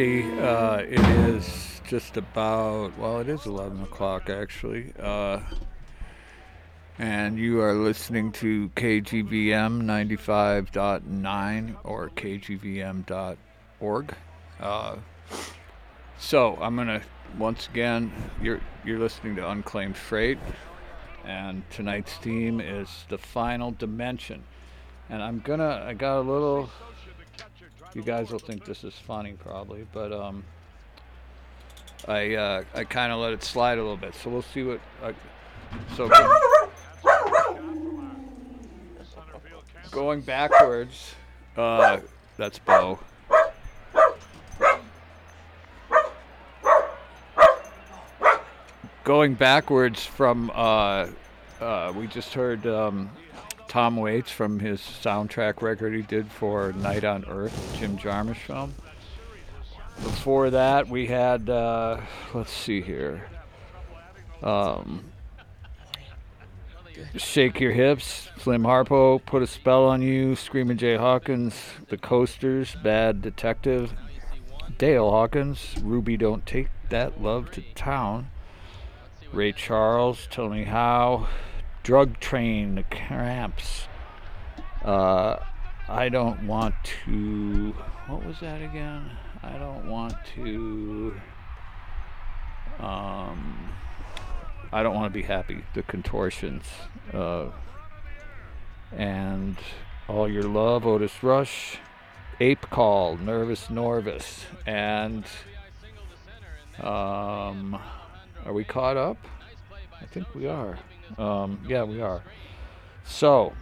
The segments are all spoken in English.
It is just about, well, it is 11 o'clock actually. And you are listening to KGVM 95.9 or KGVM.org. Uh, so I'm going to, once again, you're listening to Unclaimed Freight. And tonight's theme is the final dimension. And I got a little, you guys will think this is funny probably, but I kind of let it slide a little bit. So we'll see so going backwards, that's Bo. Going backwards from, we just heard Tom Waits from his soundtrack record he did for Night on Earth, Jim Jarmusch film. Before that, we had, let's see here, Shake Your Hips, Slim Harpo, Put a Spell on You, Screamin' Jay Hawkins, The Coasters, Bad Detective, Dale Hawkins, Ruby Don't Take That Love to Town, Ray Charles, Tell Me How, Drug Train, The Cramps, I Don't Want to, what was that again? I Don't Want to, I Don't Want to Be Happy, The Contortions, and All Your Love, Otis Rush, Ape Call, Nervous Norvis, and are we caught up? I think we are. Yeah, we are. So,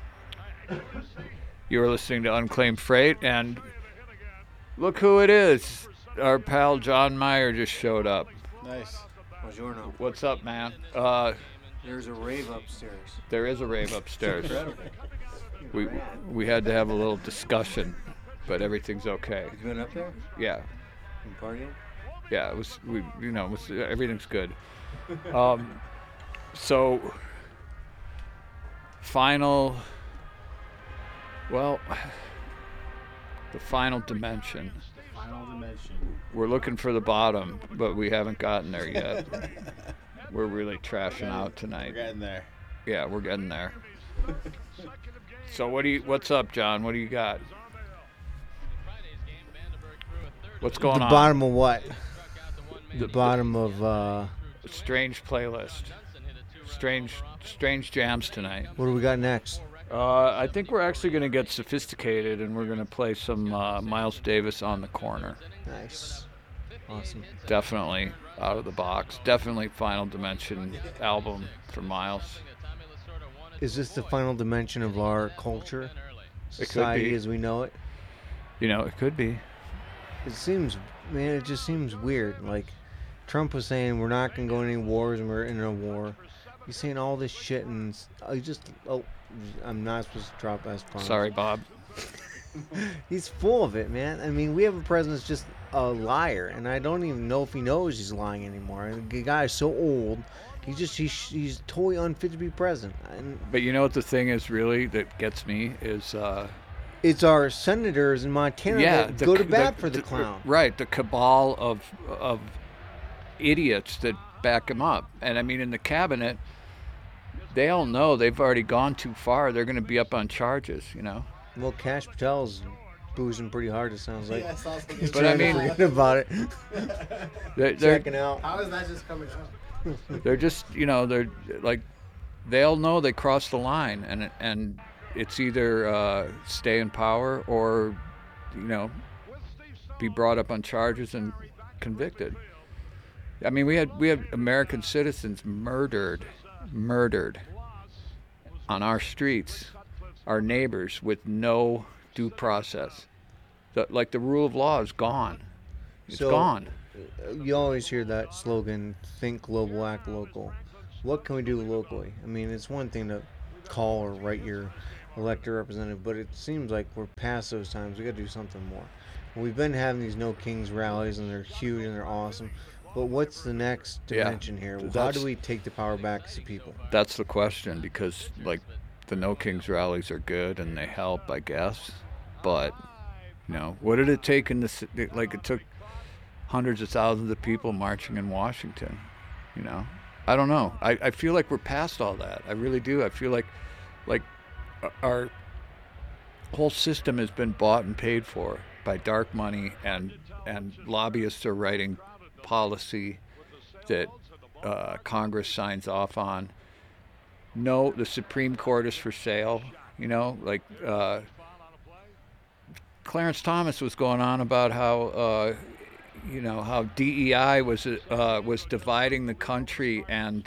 you're listening to Unclaimed Freight, and look who it is. Our pal John Meyer just showed up. Nice. Buongiorno. What's up, man? There's a rave upstairs. There is a rave upstairs. Incredible. We had to have a little discussion, but everything's okay. You been up there? Yeah. And partying? Yeah, it was. Everything's good. So, final. Well, the final dimension. Final dimension. We're looking for the bottom, but we haven't gotten there yet. We're really trashing out tonight. We're getting there. Yeah, we're getting there. So what's up, John? What do you got? What's going The on? bottom of what? The bottom of Strange playlist. Strange jams tonight. what do we got next? I think we're actually going to get sophisticated, and we're going to play some Miles Davis on the corner. Nice. Awesome. Definitely out of the box. Definitely Final Dimension album for Miles. Is this the final dimension of our culture? could Society be. as we know it? You know, it could be. It seems, man, it just seems weird. Like, Trump was saying we're not going to go in any wars and we're in a war. He's saying all this shit and I'm not supposed to drop S-bombs. Sorry, Bob. He's full of it, man. I mean, we have a president that's just a liar, and I don't even know if he knows he's lying anymore. The guy is so old. He's totally unfit to be president. And But you know what the thing is really that gets me is it's our senators in Montana that go to bat for the clown. Right, the cabal of idiots that back him up. And I mean, in the cabinet, they all know they've already gone too far. They're going to be up on charges, you know. Well, Cash Patel's boozing pretty hard, it sounds like. Yeah, sounds like He's But I trying to mean- forget about it. They're Checking out. How is that just coming up? they're just, you know, they're like, they all know they crossed the line, and it's either stay in power or, you know, be brought up on charges and convicted. I mean, we had American citizens murdered on our streets, our neighbors, with no due process. The rule of law is gone. It's gone. You always hear that slogan, think global, act local. What can we do locally? I mean, it's one thing to call or write your elected representative, but it seems like we're past those times. We got to do something more. We've been having these No Kings rallies, and they're huge and they're awesome. But what's the next dimension here? How do we take the power back as a people? That's the question, because like the No Kings rallies are good and they help, I guess. But you know, what did it take in this? Like it took hundreds of thousands of people marching in Washington. You know, I don't know. I feel like we're past all that. I really do. I feel like our whole system has been bought and paid for by dark money, and lobbyists are writing policy that Congress signs off on. No, the Supreme Court is for sale. You know, like Clarence Thomas was going on about how how DEI was dividing the country and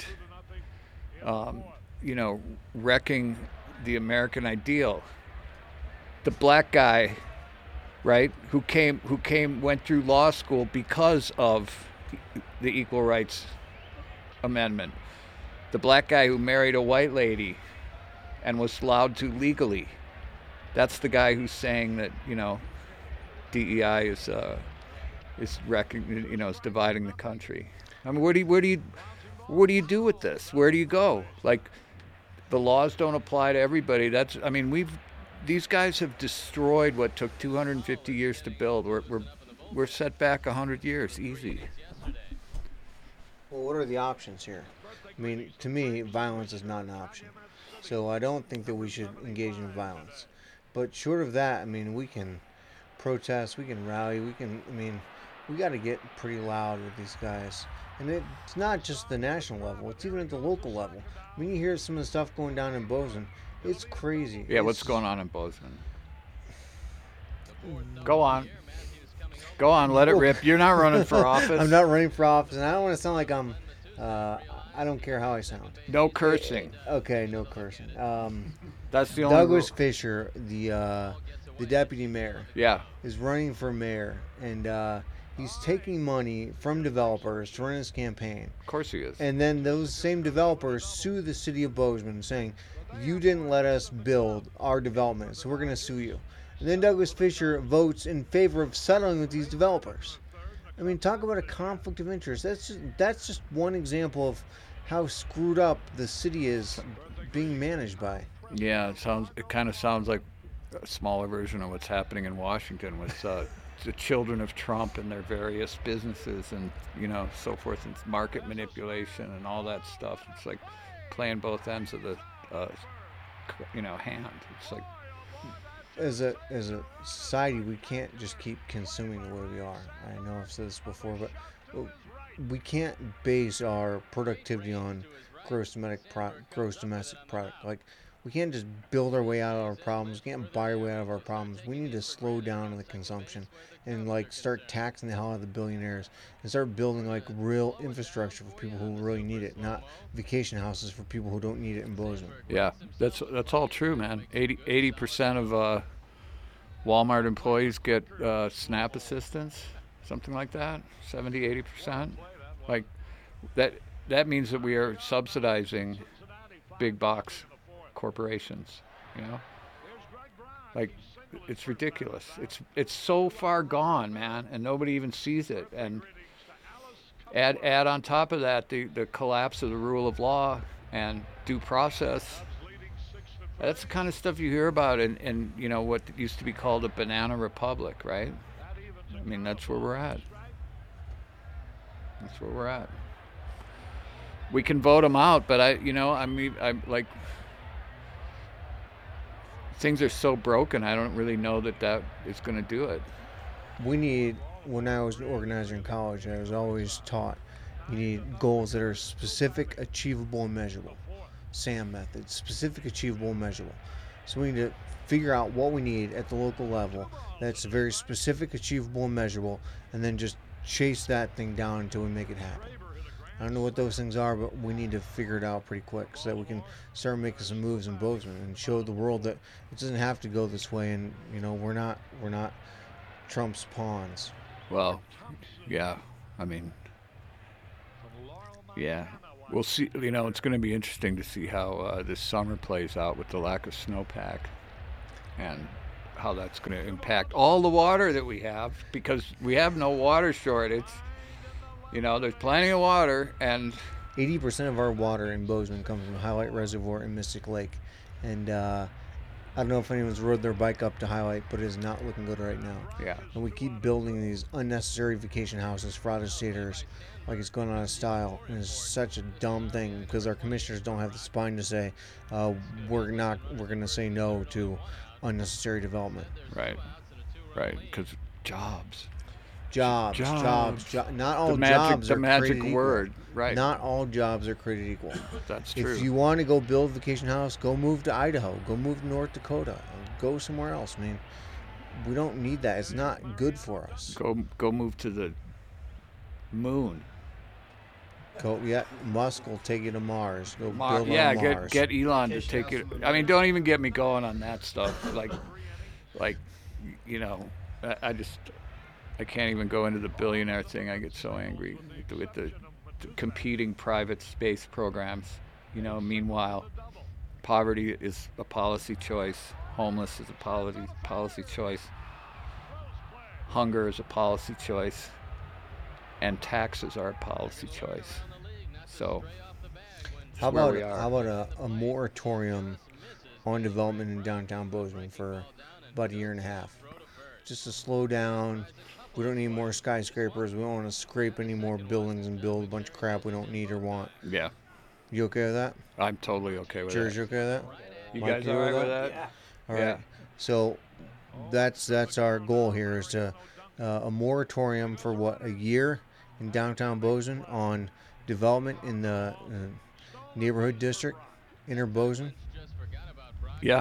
wrecking the American ideal. The black guy, right, who went through law school because of the Equal Rights Amendment. The black guy who married a white lady and was allowed to legally. That's the guy who's saying that, DEI is wrecking, is dividing the country. I mean, where do you do with this? Where do you go? Like, the laws don't apply to everybody. These guys have destroyed what took 250 years to build. We're set back 100 years, easy. Well, what are the options here? I mean, to me, violence is not an option. So I don't think that we should engage in violence. But short of that, I mean, we can protest, we can rally, we got to get pretty loud with these guys. And it's not just the national level, it's even at the local level. I mean, you hear some of the stuff going down in Bozeman. It's crazy. Yeah, what's going on in Bozeman? Go on, let it rip. You're not running for office. I'm not running for office, and I don't want to sound like I don't care how I sound. No cursing. Okay, no cursing. That's the only Douglas rule. Fisher, the deputy mayor, is running for mayor, and he's taking money from developers to run his campaign. Of course he is. And then those same developers sue the city of Bozeman, saying, you didn't let us build our development, so we're going to sue you. And then Douglas Fisher votes in favor of settling with these developers. I mean, talk about a conflict of interest. That's just one example of how screwed up the city is being managed by. Yeah, it kind of sounds like a smaller version of what's happening in Washington with the children of Trump and their various businesses and so forth, and market manipulation and all that stuff. It's like playing both ends of the hand. It's like as a society, we can't just keep consuming the way we are. I know I've said this before, but we can't base our productivity on gross domestic product. Like, we can't just build our way out of our problems. We can't buy our way out of our problems. We need to slow down on the consumption and start taxing the hell out of the billionaires and start building real infrastructure for people who really need it, not vacation houses for people who don't need it in Bozeman. Yeah, that's all true, man. 80% of Walmart employees get SNAP assistance, something like that. 70-80%. Like that means that we are subsidizing big box corporations, like, it's ridiculous. It's so far gone, man, and nobody even sees it. And add on top of that the collapse of the rule of law and due process. That's the kind of stuff you hear about in what used to be called a banana republic, right? I mean, that's where we're at. We can vote them out, but I'm like, things are so broken, I don't really know that is going to do it. When I was an organizer in college, I was always taught you need goals that are specific, achievable, and measurable. SAM method, specific, achievable, and measurable. So we need to figure out what we need at the local level that's very specific, achievable, and measurable, and then just chase that thing down until we make it happen. I don't know what those things are, but we need to figure it out pretty quick so that we can start making some moves in Bozeman and show the world that it doesn't have to go this way, and we're not Trump's pawns. Well, yeah, yeah, we'll see. It's going to be interesting to see how this summer plays out with the lack of snowpack and how that's going to impact all the water that we have, because we have no water shortage. There's plenty of water, and 80% of our water in Bozeman comes from Highlight Reservoir and Mystic Lake, and I don't know if anyone's rode their bike up to Highlight, but it is not looking good right now. Yeah. And we keep building these unnecessary vacation houses for out-of-staters like it's going out of style. And it's such a dumb thing because our commissioners don't have the spine to say, we're going to say no to unnecessary development. Right. Because jobs. Jobs. Not all The magic, jobs the are magic created word. equal. Right. Not all jobs are created equal. That's true. If you want to go build a vacation house, go move to Idaho. Go move to North Dakota. Go somewhere else. I mean, we don't need that. It's not good for us. Go move to the moon. Musk will take you to Mars. Go build on Mars. Get Elon to take it. I mean, don't even get me going on that stuff. Like, you know, I can't even go into the billionaire thing. I get so angry with the competing private space programs. You know, meanwhile, poverty is a policy choice. Homeless is a policy choice. Hunger is a policy choice. And taxes are a policy choice. So, how where about we are. how about a moratorium on development in downtown Bozeman for about a year and a half, just to slow down. We don't need more skyscrapers. We don't want to scrape any more buildings and build a bunch of crap we don't need or want. Yeah, You okay with that? I'm totally okay with George, that. you okay with that? You Mike, guys you all right with with that? that? All Yeah. right. So that's our goal here is to a moratorium for a year in downtown Bozeman on development in the neighborhood district, inner Bozeman. Yeah.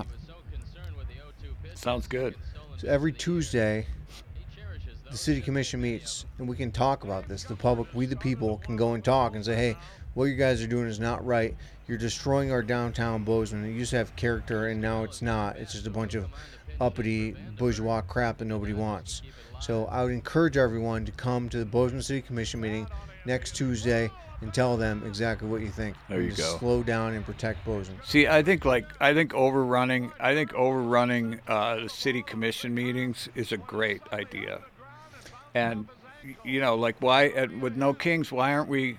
Sounds good. So every Tuesday, the city commission meets and we can talk about this. The public, we the people, can go and talk and say, hey, what you guys are doing is not right. You're destroying our downtown Bozeman. It used to have character and now it's not. It's just a bunch of uppity bourgeois crap that nobody wants. So I would encourage everyone to come to the Bozeman City Commission meeting next Tuesday and tell them exactly what you think. There you And go. Slow down and protect Bozeman. See, I think overrunning the city commission meetings is a great idea. And you know, like with no kings, why aren't we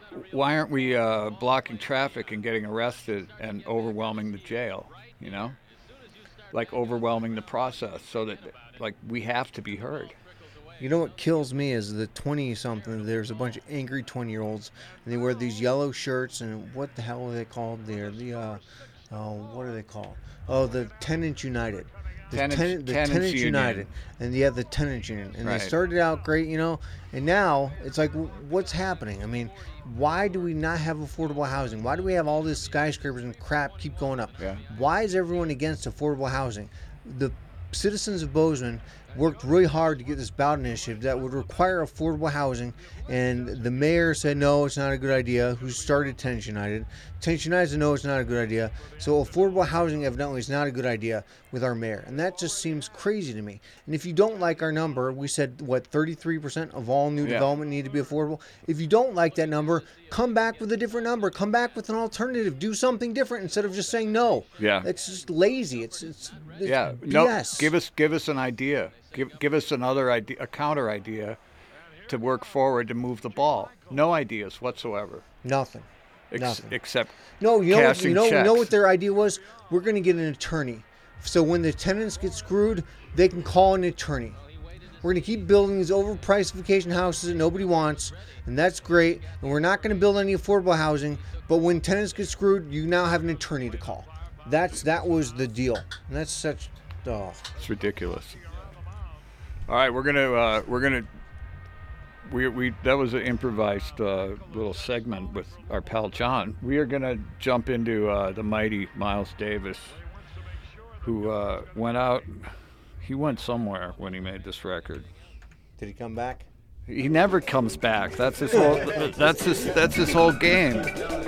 blocking traffic and getting arrested and overwhelming the jail? You know, like overwhelming the process so that like we have to be heard. You know what kills me is the 20-something. There's a bunch of angry 20-year-olds, and they wear these yellow shirts. And what the hell are they called? They're what are they called? Oh, the Tenants United. The Tenants United, and the Tenants Union. And Right. they started out great, you know, and now it's like, what's happening? I mean, why do we not have affordable housing? Why do we have all these skyscrapers and crap keep going up? Yeah. Why is everyone against affordable housing? The citizens of Bozeman worked really hard to get this ballot initiative that would require affordable housing, and the mayor said no, it's not a good idea. Who started Tenants United? Tenants United said no, it's not a good idea. So affordable housing evidently is not a good idea with our mayor, and that just seems crazy to me. And if you don't like our number, we said 33% of all new development need to be affordable. If you don't like that number, come back with a different number. Come back with an alternative. Do something different instead of just saying no. Yeah. It's just lazy. It's Yeah. BS. No. Give us an idea. Give us another idea, a counter idea, to work forward to move the ball. No ideas whatsoever. Nothing. Nothing. Except No, you know, cashing you know checks. what their idea was? We're going to get an attorney. So when the tenants get screwed, they can call an attorney. We're going to keep building these overpriced vacation houses that nobody wants, and that's great. And we're not going to build any affordable housing, but when tenants get screwed, you now have an attorney to call. That was the deal. And that's such It's ridiculous. All right, we that was an improvised little segment with our pal John. We are gonna jump into the mighty Miles Davis, who went out. He went somewhere when he made this record. Did he come back? He never comes back. That's his whole. That's his whole game.